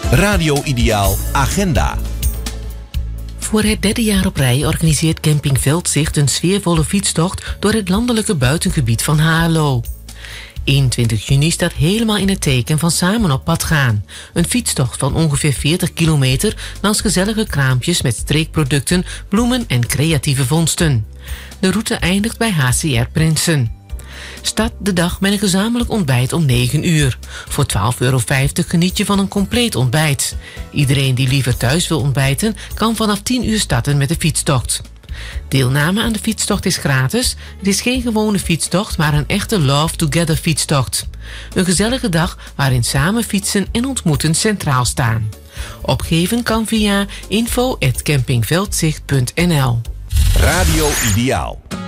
Radio Ideaal Agenda. Voor het derde jaar op rij organiseert Camping Veldzicht een sfeervolle fietstocht door het landelijke buitengebied van Haarlo. 21 juni staat helemaal in het teken van samen op pad gaan. Een fietstocht van ongeveer 40 kilometer langs gezellige kraampjes met streekproducten, bloemen en creatieve vondsten. De route eindigt bij HCR Prinsen. Start de dag met een gezamenlijk ontbijt om 9 uur. Voor €12,50 geniet je van een compleet ontbijt. Iedereen die liever thuis wil ontbijten, kan vanaf 10 uur starten met de fietstocht. Deelname aan de fietstocht is gratis. Het is geen gewone fietstocht, maar een echte Love Together fietstocht. Een gezellige dag waarin samen fietsen en ontmoeten centraal staan. Opgeven kan via info@campingveldzicht.nl. Radio Ideaal.